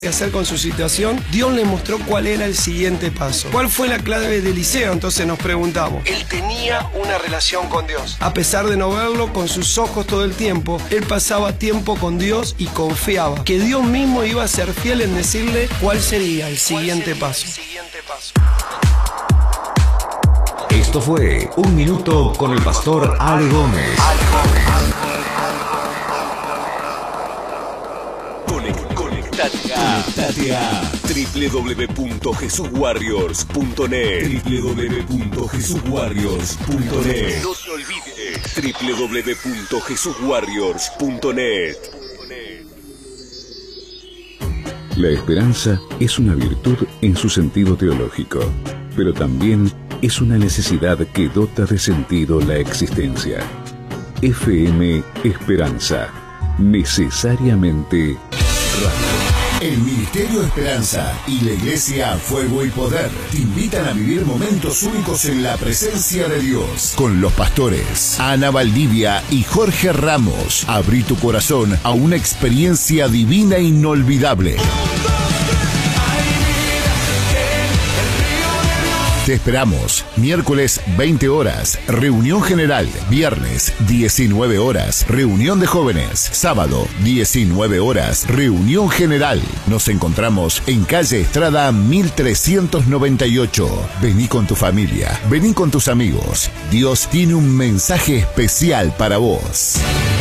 que hacer con su situación, Dios le mostró cuál era el siguiente paso. ¿Cuál fue la clave de Eliseo? Entonces nos preguntamos. Él tenía una relación con Dios. A pesar de no verlo con sus ojos todo el tiempo, él pasaba tiempo con Dios y confiaba que Dios mismo iba a ser fiel en decirle cuál sería el siguiente paso. Esto fue Un Minuto con el Pastor Ale Gómez. Conectate a www.jesuswarriors.net. www.jesuswarriors.net. No te olvides. www.jesuswarriors.net. La esperanza es una virtud en su sentido teológico, pero también es una necesidad que dota de sentido la existencia. FM Esperanza, necesariamente radio. El Ministerio Esperanza y la Iglesia Fuego y Poder te invitan a vivir momentos únicos en la presencia de Dios con los pastores Ana Valdivia y Jorge Ramos. Abrí tu corazón a una experiencia divina e inolvidable. Te esperamos. Miércoles 20 horas, reunión general. Viernes 19 horas, reunión de jóvenes. Sábado 19 horas, reunión general. Nos encontramos en calle Estrada 1398. Vení con tu familia, vení con tus amigos. Dios tiene un mensaje especial para vos.